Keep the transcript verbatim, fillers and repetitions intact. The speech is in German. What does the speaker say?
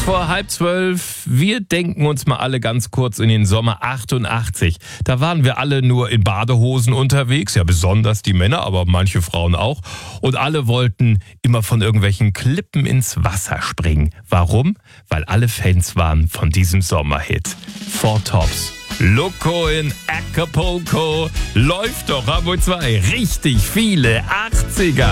Vor halb zwölf. Wir denken uns mal alle ganz kurz in den Sommer achtundachtzig. Da waren wir alle nur in Badehosen unterwegs, ja besonders die Männer, aber manche Frauen auch. Und alle wollten immer von irgendwelchen Klippen ins Wasser springen. Warum? Weil alle Fans waren von diesem Sommerhit. Four Tops. Loco in Acapulco. Läuft doch, Abo zwei. Richtig viele achtziger.